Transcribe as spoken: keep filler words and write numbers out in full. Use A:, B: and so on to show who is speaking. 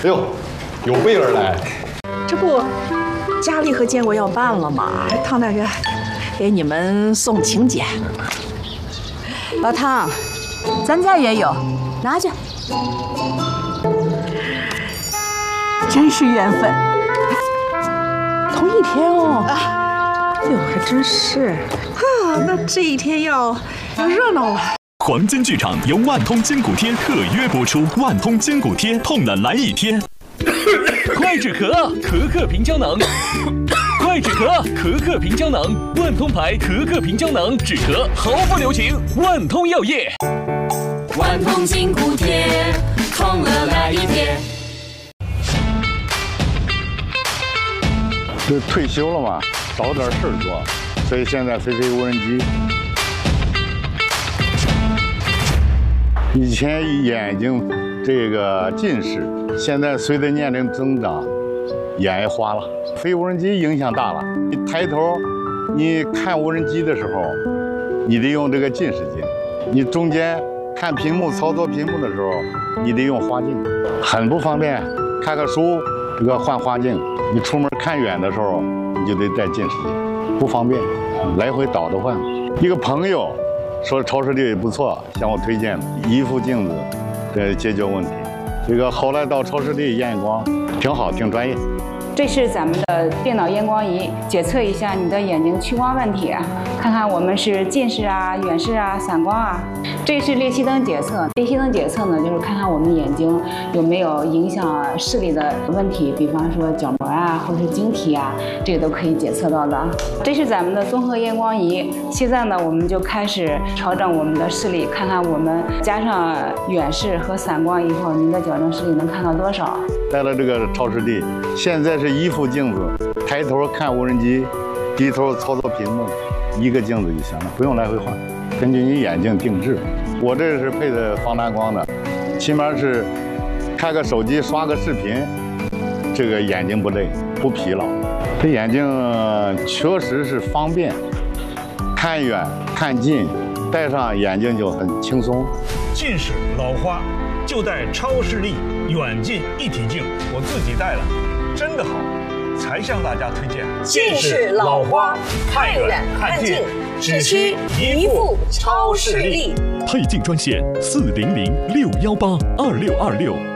A: 哎呦，有备而来。
B: 这不，家里和建国要办了吗？汤大哥给你们送请柬。
C: 老汤，咱家也有，拿去。
B: 真是缘分，同一天哦。啊，哟，还真是啊，那这一天要要热闹了。
D: 黄金剧场由万通筋骨贴特约播出，万通筋骨贴，痛了来一贴。
E: 快止咳，咳咳平胶囊。快止咳，咳咳平胶囊，万通牌咳咳平胶囊，止咳毫不留情。万通药业，
F: 万通筋骨贴，痛了来一贴。
G: 就退休了嘛，找点事儿做，所以现在飞飞无人机。以前眼睛这个近视，现在随着年龄增长，眼也花了。飞无人机影响大了，你抬头，你看无人机的时候，你得用这个近视镜；你中间看屏幕、操作屏幕的时候，你得用花镜，很不方便。看个书，这个换花镜。你出门看远的时候，你就得戴近视镜，不方便，来回倒着换。一个朋友说超视力不错，向我推荐一副镜子，呃，解决问题。这个后来到超视力验光，挺好，挺专业。
C: 这是咱们的电脑验光仪，检测一下你的眼睛屈光问题，看看我们是近视啊、远视啊、散光啊。这是裂隙灯检测，裂隙灯检测呢，就是看看我们眼睛有没有影响视力的问题，比方说角膜啊，或者是晶体啊，这个都可以检测到的。这是咱们的综合验光仪，现在呢，我们就开始调整我们的视力，看看我们加上远视和散光以后，您的矫正视力能看到多少。
G: 带了这个超视力，现在是一副镜子，抬头看无人机，低头操作屏幕，一个镜子就行了，不用来回换，根据你眼睛定制。我这是配的防蓝光的，起码是开个手机刷个视频，这个眼睛不累不疲劳。这眼睛确实是方便，看远看近，戴上眼睛就很轻松。
H: 近视老花就戴超视力远近一体镜，我自己戴了，真的好，才向大家推荐。
I: 近视老花，看远看近，只需一副超视力。
D: 配镜专线四零零六幺八二六二六。